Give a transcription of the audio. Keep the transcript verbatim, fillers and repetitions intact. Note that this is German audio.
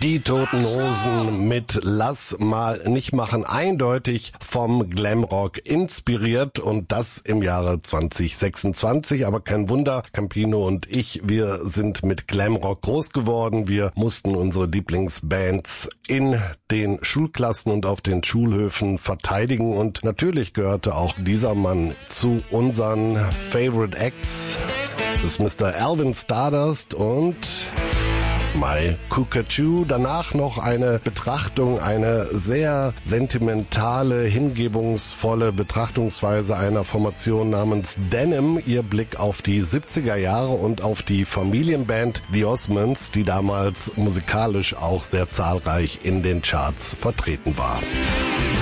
Die Toten Hosen mit Lass mal nicht machen, eindeutig vom Glamrock inspiriert und das im Jahre zwanzig sechsundzwanzig. Aber kein Wunder, Campino und ich, wir sind mit Glamrock groß geworden. Wir mussten unsere Lieblingsbands in den Schulklassen und auf den Schulhöfen verteidigen und natürlich gehörte auch dieser Mann zu unseren Favorite Acts. Das ist Mister Alvin Stardust und My Cuckoo. Danach noch eine Betrachtung, eine sehr sentimentale, hingebungsvolle Betrachtungsweise einer Formation namens Denim. Ihr Blick auf die siebziger Jahre und auf die Familienband The Osmonds, die damals musikalisch auch sehr zahlreich in den Charts vertreten war.